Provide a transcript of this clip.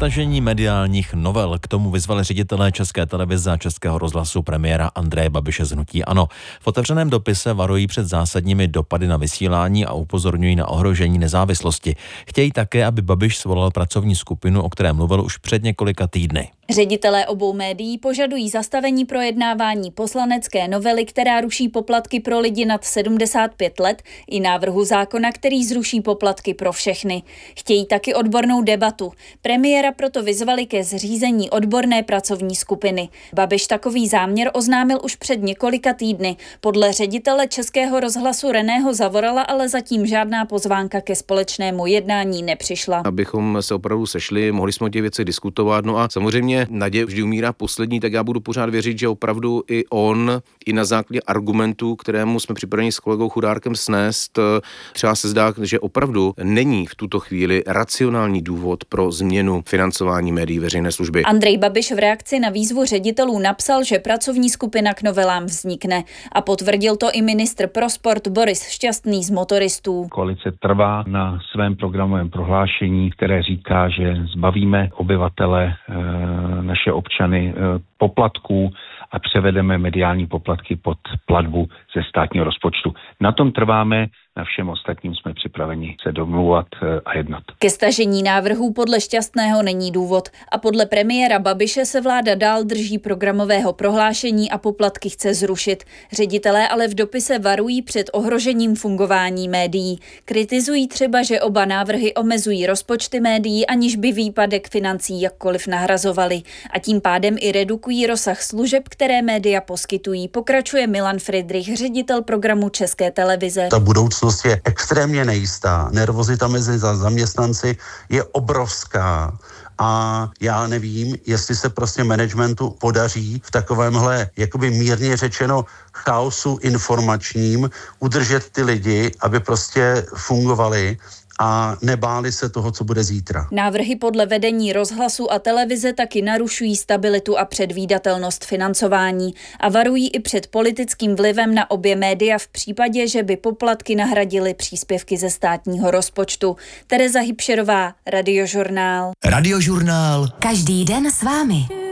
stažení mediálních novel. K tomu vyzvali ředitelé České televize a Českého rozhlasu premiéra Andreje Babiše z hnutí ANO. V otevřeném dopise varují před zásadními dopady na vysílání a upozorňují na ohrožení nezávislosti. Chtějí také, aby Babiš svolal pracovní skupinu, o které mluvil už před několika týdny. Ředitelé obou médií požadují zastavení projednávání poslanecké novely, která ruší poplatky pro lidi nad 75 let, i návrhu zákona, který zruší poplatky pro všechny. Chtějí taky odbornou debatu. Premiéra proto vyzvali ke zřízení odborné pracovní skupiny. Babiš takový záměr oznámil už před několika týdny. Podle ředitele Českého rozhlasu Reného Zavorala ale zatím žádná pozvánka ke společnému jednání nepřišla. Abychom se opravdu sešli, mohli jsme o těch věcech diskutovat. No a samozřejmě naděje vždy umírá poslední, tak já budu pořád věřit, že opravdu i on, i na základě argumentů, kterému jsme připraveni s kolegou Chudárkem snést, třeba se zdá, že opravdu není v tuto chvíli racionální důvod pro změnu financování médií veřejné služby. Andrej Babiš v reakci na výzvu ředitelů napsal, že pracovní skupina k novelám vznikne, a potvrdil to i ministr pro sport Boris Šťastný z Motoristů. Koalice trvá na svém programovém prohlášení, které říká, že zbavíme obyvatele, naše občany poplatků a převedeme mediální poplatky pod platbu ze státního rozpočtu. Na tom trváme, na všem ostatním jsme připraveni se domlouvat a jednat. Ke stažení návrhů podle Šťastného není důvod a podle premiéra Babiše se vláda dál drží programového prohlášení a poplatky chce zrušit. Ředitelé ale v dopise varují před ohrožením fungování médií. Kritizují třeba, že oba návrhy omezují rozpočty médií, aniž by výpadek financí jakkoliv nahrazovali, a tím pádem i redukují rozsah služeb, které média poskytují. Pokračuje Milan Fridrich, ředitel programu České televize. Ta budoucnost je extrémně nejistá. Nervozita mezi zaměstnanci je obrovská. A já nevím, jestli se prostě managementu podaří v takovémhle, jakoby mírně řečeno, chaosu informačním udržet ty lidi, aby prostě fungovali a nebáli se toho, co bude zítra. Návrhy podle vedení rozhlasu a televize taky narušují stabilitu a předvídatelnost financování a varují i před politickým vlivem na obě média v případě, že by poplatky nahradily příspěvky ze státního rozpočtu. Tereza Hybšerová, Radiožurnál. Radiožurnál. Každý den s vámi.